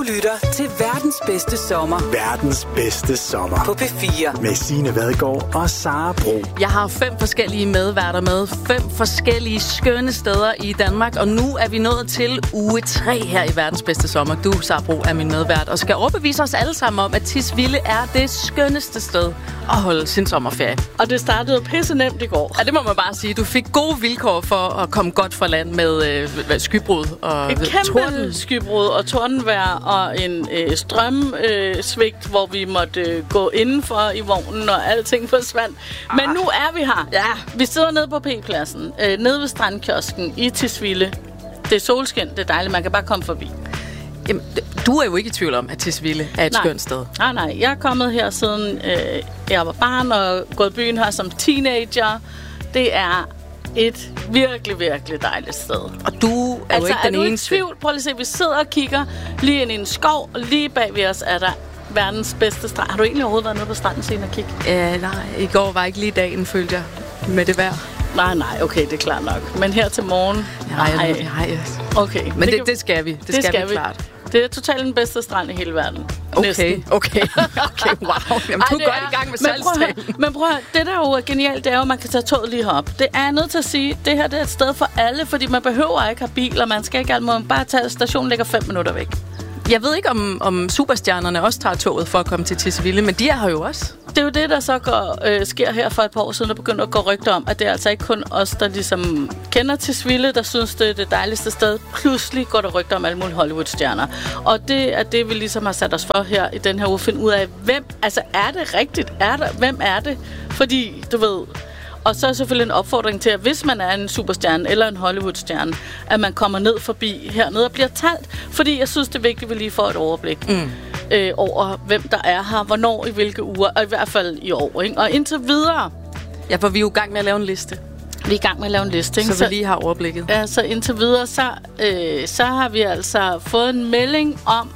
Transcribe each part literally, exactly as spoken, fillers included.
lytter til verdens bedste sommer. Verdens bedste sommer. På P fire. Med Signe Vadgaard og Sara Bro. Jeg har fem forskellige medværter med. Fem forskellige skønne steder i Danmark. Og nu er vi nået til uge tre her i verdens bedste sommer. Du, Sara Bro, er min medvært og skal overbevise os alle sammen om, at Tisvilde er det skønneste sted at holde sin sommerferie. Og det startede pisse nemt i går. Ja, det må man bare sige. Du fik gode vilkår for at komme godt fra land med øh, skybrud og Et kæmpe torden. skybrud og tordenvejr og en øh, strømsvigt, øh, hvor vi måtte øh, gå indenfor i vognen, og alting forsvandt. Ah. Men nu er vi her. Ja. Vi sidder nede på P-pladsen, øh, nede ved strandkiosken i Tisvilde. Det er solskin, det er dejligt, man kan bare komme forbi. Jamen, du er jo ikke i tvivl om, at Tisvilde er et nej. skønt sted. Nej, nej. Jeg er kommet her siden øh, jeg var barn og gået i byen her som teenager. Det er et virkelig, virkelig dejligt sted. Og du er altså, jo ikke den er du eneste. i tvivl? Prøv lige at se, vi sidder og kigger lige ind i en skov, og lige bag ved os er der verdens bedste strand. Har du egentlig overhovedet været nede på stranden siden og kigge? Uh, nej, i går var ikke lige dagen, følte jeg, med det vejr. Nej, nej, okay, det er klart nok. Men her til morgen? Nej, nej. nej. Okay. Men det, det, det skal vi. Det, det skal, skal vi, vi klart. Det er totalt den bedste strand i hele verden. Okay, Næsten. okay, okay, wow. Jamen, Ej, du er godt er, i gang med salgstalen. Men prøv at høre, det der jo er genialt, det er jo, at man kan tage toget lige herop. Det er jeg nødt til at sige, det her det er et sted for alle, fordi man behøver ikke have bil, og man skal ikke alt muligt. Bare tage stationen ligger fem minutter væk. Jeg ved ikke, om, om superstjernerne også tager toget for at komme til Tisvilde, men de er her jo også. Det er jo det, der så går, øh, sker her for et par år siden, der begynder at gå rygter om, at det er altså ikke kun os, der ligesom kender Tisvilde, der synes, det er det dejligste sted. Pludselig går der rygter om alle mulige Hollywood-stjerner. Og det er det, vi ligesom har sat os for her i den her uge, finde ud af, hvem, altså er det rigtigt? Er der, hvem er det? Fordi, du ved... Og så er selvfølgelig en opfordring til, at hvis man er en superstjerne eller en Hollywood-stjerne, at man kommer ned forbi hernede og bliver talt. Fordi jeg synes, det er vigtigt, at vi lige får et overblik mm. øh, over, hvem der er her, hvornår, i hvilke uger, og i hvert fald i år. Ikke? Og indtil videre... Ja, for vi er jo i gang med at lave en liste. Vi er i gang med at lave en liste, ikke? Så vi lige har overblikket. Ja, så indtil videre, så, øh, så har vi altså fået en melding om...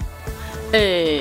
Øh,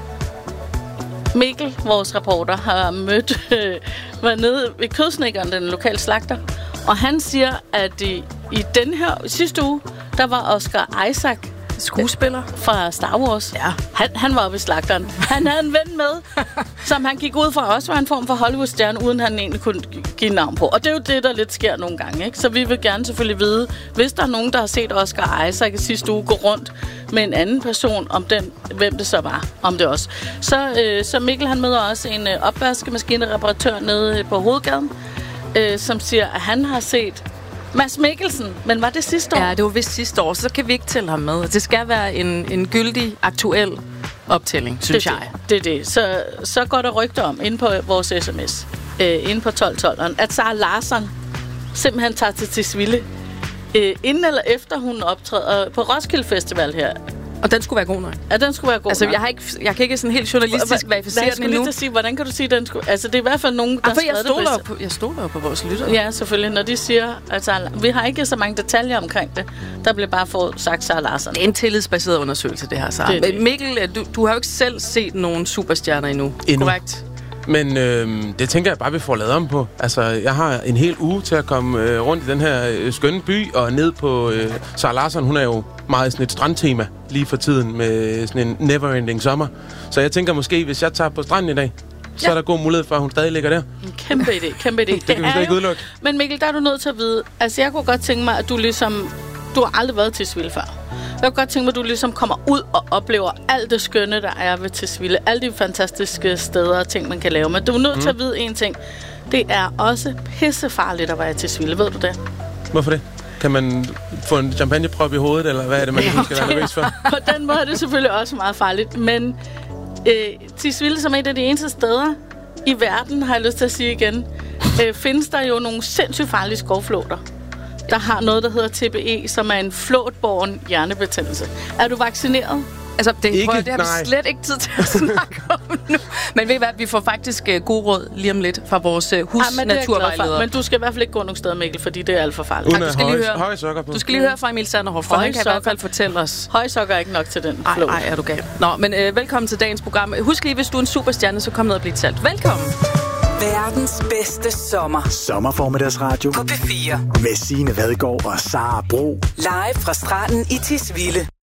Mikkel, vores reporter, har mødt, øh, var nede ved Kødsnækkeren, den lokale slagter, og han siger, at i, i den her sidste uge, der var Oscar Isaac, skuespiller fra Star Wars. Ja. Han, han var oppe i slagteren. Han havde en ven med, som han gik ud fra også var en form for Hollywood-stjerne, uden han egentlig kunne give navn på. Og det er jo det, der lidt sker nogle gange, ikke? Så vi vil gerne selvfølgelig vide, hvis der er nogen, der har set Oscar Isaac i sidste uge gå rundt med en anden person, om den, hvem det så var, om det også. Så, øh, så Mikkel, han møder også en øh, opvaskemaskinereparatør nede på Hovedgaden, øh, som siger, at han har set Mads Mikkelsen, men var det sidste år? Ja, det var vist sidste år, så kan vi ikke tælle ham med. Det skal være en, en gyldig, aktuel optælling, synes det, jeg. Det er det. det. Så, så går der rygter om, inde på vores sms, øh, inde på tolv tolveren, at Sara Larsson simpelthen tager til Tisvilde, øh, inden eller efter hun optræder på Roskilde Festival her. Og den skulle være god nok. Ja, den skulle være god altså, nok. jeg, har ikke, jeg kan ikke sådan helt journalistisk verificere den endnu. Lige sige, hvordan kan du sige, den skulle... Altså, det er i hvert fald nogen, der ah, for jeg stoler det på, jeg stoler på vores lyttere. Ja, selvfølgelig. Når de siger... Altså, vi har ikke så mange detaljer omkring det. Der bliver bare fået sagt Sara Larsson. Det er en tillidsbaseret undersøgelse, det her, Sara. Det det. Mikkel, du, du har jo ikke selv set nogen superstjerner endnu. Endnu. Korrekt? Men øh, det tænker jeg bare, vi får lavet om på. Altså, jeg har en hel uge til at komme øh, rundt i den her øh, skønne by, og ned på øh, Sara Larsson. Hun er jo meget sådan et strandtema lige for tiden med sådan en never-ending sommer. Så jeg tænker måske, hvis jeg tager på stranden i dag, så ja. er der god mulighed for, at hun stadig ligger der. En kæmpe idé, kæmpe idé. det, det kan vi slet ikke udelukke. Men Mikkel, der er du nødt til at vide, altså jeg kunne godt tænke mig, at du ligesom, du har aldrig været til Tisvilde før. Jeg kunne godt tænke mig, at du ligesom kommer ud og oplever alt det skønne, der er ved Tisvilde. Alle de fantastiske steder og ting, man kan lave. Men du er nødt mm. til at vide en ting. Det er også pissefarligt at være i Tisvilde. Ved du det? Hvorfor det? Kan man få en champagneprop i hovedet, eller hvad er det, man ja, skal være nervøs for? På den måde er det selvfølgelig også meget farligt. Men øh, Tisvilde, som er et af de eneste steder i verden, har jeg lyst til at sige igen, øh, findes der jo nogle sindssygt farlige skovflåter, der har noget, der hedder T B E, som er en flåtbåren hjernebetændelse. Er du vaccineret? Altså, det, ikke, prøv, det har vi nej. slet ikke tid til at snakke om nu. Men ved I hvad, vi får faktisk uh, god råd lige om lidt fra vores uh, husnaturvejleder. Men du skal i hvert fald ikke gå nogen steder, Mikkel, fordi det er alt for farligt. Ej, du skal lige høre, høje sokker på. Du skal lige høre fra Emil Sanderhoff, for han kan i hvert fald fortælle os. Høje sokker er ikke nok til den flå. Nej, er du gal. Nå, men uh, velkommen til dagens program. Husk lige, hvis du er en superstjerne, så kom ned og bliv talt. Velkommen. Verdens bedste sommer. Sommerformiddagsradio på P fire. med Signe Vadgaard og Sara Bro. Live fra stranden i Tisvilde.